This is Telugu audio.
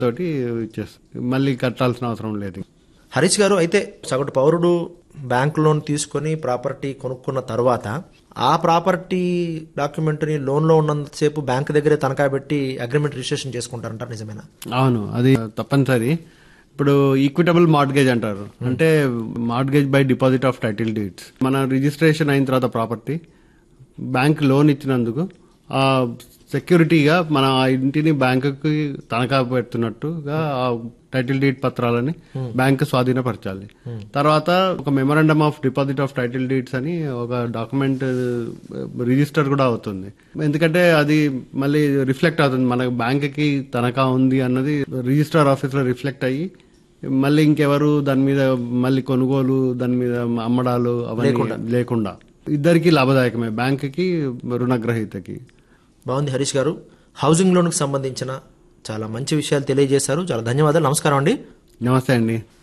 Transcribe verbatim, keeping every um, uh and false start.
తోటి ఇచ్చేస్తాం, మళ్ళీ కట్టాల్సిన అవసరం లేదు. హరీష్ గారు, అయితే సగటు పౌరుడు బ్యాంక్ లోన్ తీసుకొని ప్రాపర్టీ కొనుక్కున్న తర్వాత ఆ ప్రాపర్టీ డాక్యుమెంట్ని లోన్లో ఉన్నంతసేపు బ్యాంక్ దగ్గరే తనఖా పెట్టి అగ్రిమెంట్ రిజిస్ట్రేషన్ చేసుకుంటారంటారు, నిజమేనా? అవును, అది తప్పనిసరి. ఇప్పుడు ఈక్విటబుల్ మార్ట్గేజ్ అంటారు, అంటే mortgage by deposit of title deeds. మన రిజిస్ట్రేషన్ అయిన తర్వాత ప్రాపర్టీ బ్యాంక్ లోన్ ఇచ్చినందుకు ఆ సెక్యూరిటీగా మన ఆ ఇంటిని బ్యాంకుకి తనఖా పెడుతున్నట్టుగా ఆ టైటిల్ డీడ్ పత్రాలని బ్యాంకు స్వాధీనపరచాలి. తర్వాత ఒక memorandum of deposit of title deeds అని ఒక డాక్యుమెంట్ రిజిస్టర్ కూడా అవుతుంది. ఎందుకంటే అది మళ్ళీ రిఫ్లెక్ట్ అవుతుంది, మన బ్యాంకుకి తనఖా ఉంది అన్నది రిజిస్టర్ ఆఫీస్ లో రిఫ్లెక్ట్ అయ్యి మళ్ళీ ఇంకెవరు దాని మీద మళ్ళీ కొనుగోలు, దాని మీద అమ్మడాలు అవన్నీ లేకుండా ఇద్దరికి లాభదాయకమే, బ్యాంకుకి రుణగ్రహీతకి. బాగుంది హరీష్ గారు, హౌసింగ్ లోన్కి సంబంధించిన చాలా మంచి విషయాలు తెలియజేశారు. చాలా ధన్యవాదాలు. నమస్కారం అండి. నమస్తే అండి.